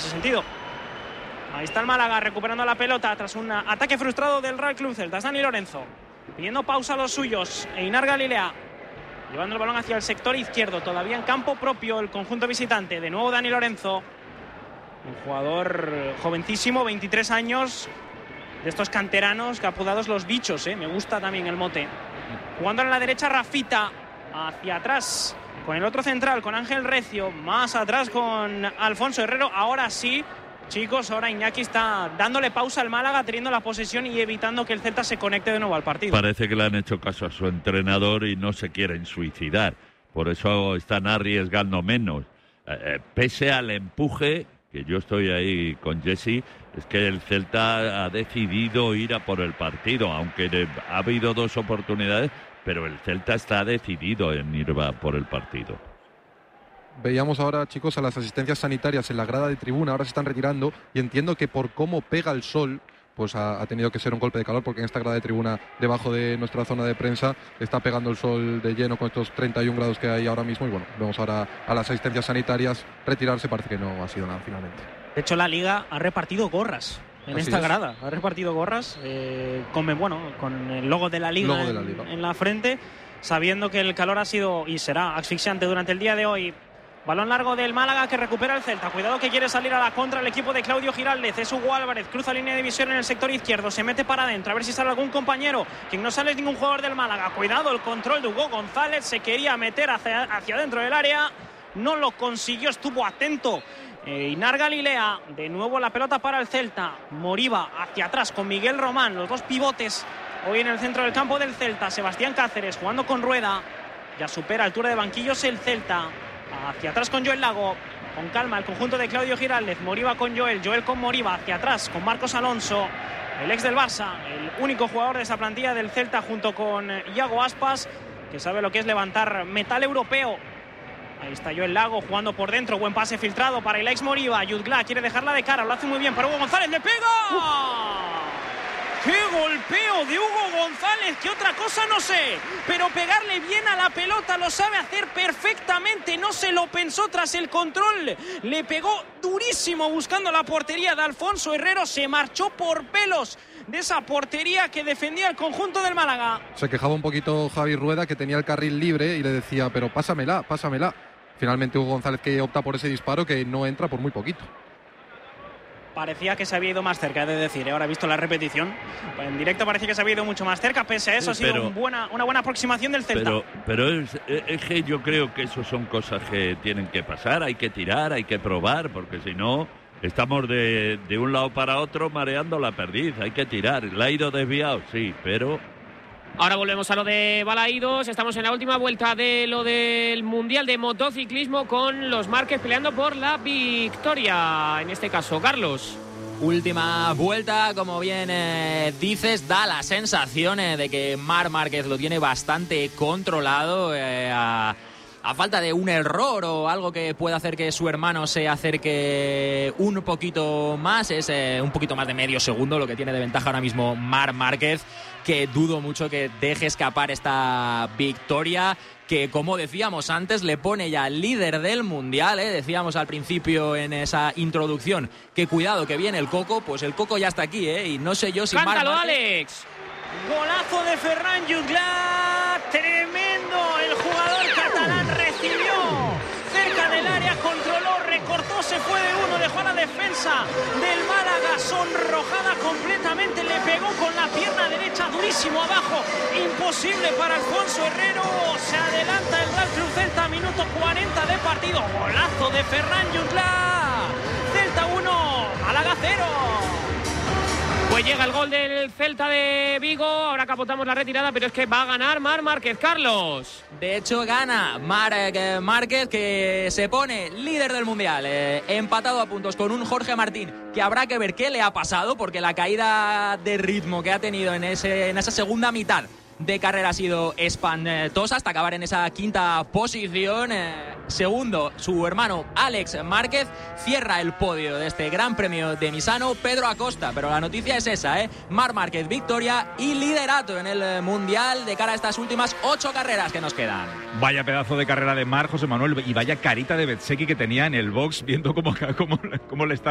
sentido. Ahí está el Málaga recuperando la pelota tras un ataque frustrado del Real Club Celta. Es Dani Lorenzo pidiendo pausa a los suyos. Einar Galilea llevando el balón hacia el sector izquierdo. Todavía en campo propio el conjunto visitante. De nuevo Dani Lorenzo. Un jugador jovencísimo, 23 años. De estos canteranos que apodados los bichos, Me gusta también el mote. Jugando en la derecha Rafita. Hacia atrás con el otro central, con Ángel Recio. Más atrás con Alfonso Herrero. Ahora sí, chicos, ahora Iñaki está dándole pausa al Málaga, teniendo la posesión y evitando que el Celta se conecte de nuevo al partido. Parece que le han hecho caso a su entrenador y no se quieren suicidar. Por eso están arriesgando menos. Pese al empuje, que yo estoy ahí con Jesse, es que el Celta ha decidido ir a por el partido, aunque ha habido 2 oportunidades, pero el Celta está decidido en ir a por el partido. Veíamos ahora, chicos, a las asistencias sanitarias en la grada de tribuna, ahora se están retirando y entiendo que por cómo pega el sol, pues ha tenido que ser un golpe de calor, porque en esta grada de tribuna, debajo de nuestra zona de prensa, está pegando el sol de lleno con estos 31 grados que hay ahora mismo y bueno, vemos ahora a las asistencias sanitarias retirarse, parece que no ha sido nada finalmente. De hecho, la Liga ha repartido gorras en Así esta es. grada, ha repartido gorras con el logo de la Liga, en la frente, sabiendo que el calor ha sido y será asfixiante durante el día de hoy. Balón largo del Málaga que recupera el Celta. Cuidado que quiere salir a la contra el equipo de Claudio Giraldez. Es Hugo Álvarez. Cruza línea de visión en el sector izquierdo. Se mete para adentro. A ver si sale algún compañero. Quien no sale es ningún jugador del Málaga. Cuidado el control de Hugo González. Se quería meter hacia dentro del área. No lo consiguió. Estuvo atento Einar Galilea. De nuevo la pelota para el Celta. Moriba hacia atrás con Miguel Román. Los dos pivotes hoy en el centro del campo del Celta. Sebastián Cáceres jugando con Rueda. Ya supera altura de banquillos el Celta. Hacia atrás con Joel Lago, con calma el conjunto de Claudio Giraldez. Moriba con Joel, Joel con Moriba. Hacia atrás con Marcos Alonso, el ex del Barça, el único jugador de esa plantilla del Celta, junto con Iago Aspas, que sabe lo que es levantar metal europeo. Ahí está Joel Lago jugando por dentro. Buen pase filtrado para el ex Moriba. Yudgla quiere dejarla de cara, lo hace muy bien, pero Hugo González le pega. ¡Qué golpeo de Hugo González! Que otra cosa no sé, pero pegarle bien a la pelota lo sabe hacer perfectamente. No se lo pensó tras el control. Le pegó durísimo buscando la portería de Alfonso Herrero. Se marchó por pelos de esa portería que defendía el conjunto del Málaga. Se quejaba un poquito Javi Rueda, que tenía el carril libre y le decía, pero pásamela. Finalmente Hugo González, que opta por ese disparo, que no entra por muy poquito. Parecía que se había ido más cerca, he de decir. Ahora he visto la repetición. En directo parecía que se había ido mucho más cerca. Pese a eso, sí, ha sido una buena aproximación del Celta. Pero es que yo creo que eso son cosas que tienen que pasar. Hay que tirar, hay que probar, porque si no, estamos de un lado para otro mareando la perdiz. Hay que tirar. La ha ido desviado, sí, pero... Ahora volvemos a lo de Balaídos. Estamos en la última vuelta de lo del Mundial de Motociclismo, con los Márquez peleando por la victoria. En este caso, Carlos. Última vuelta, como bien dices, da la sensación de que Marc Márquez lo tiene bastante controlado. A falta de un error o algo que pueda hacer que su hermano se acerque un poquito más, es un poquito más de medio segundo lo que tiene de ventaja ahora mismo Marc Márquez, que dudo mucho que deje escapar esta victoria, que, como decíamos antes, le pone ya líder del Mundial. Decíamos al principio en esa introducción que cuidado que viene el Coco, pues el Coco ya está aquí, y no sé yo si Marc ¡cántalo, Márquez... Alex! Golazo de Ferran Jutgla, tremendo. El jugador catalán recibió cerca del área, controló, recortó, se fue de uno, dejó a la defensa del Málaga sonrojada completamente, le pegó con la pierna derecha durísimo abajo, imposible para Alfonso Herrero. Se adelanta el Real Club Celta, minuto 40 de partido. Golazo de Ferran Jutgla. Celta 1, Málaga 0. Pues llega el gol del Celta de Vigo. Ahora capotamos la retirada, pero es que va a ganar Marc Márquez, Carlos. De hecho, gana Marc Márquez, que se pone líder del Mundial, empatado a puntos con un Jorge Martín, que habrá que ver qué le ha pasado, porque la caída de ritmo que ha tenido en esa segunda mitad de carrera ha sido espantosa, hasta acabar en esa quinta posición. Segundo, su hermano Àlex Márquez cierra el podio de este Gran Premio de Misano, Pedro Acosta. Pero la noticia es esa, Marc Márquez, victoria y liderato en el Mundial de cara a estas últimas 8 carreras que nos quedan. Vaya pedazo de carrera de Marc, José Manuel, y vaya carita de Bezzecchi que tenía en el box, viendo cómo le está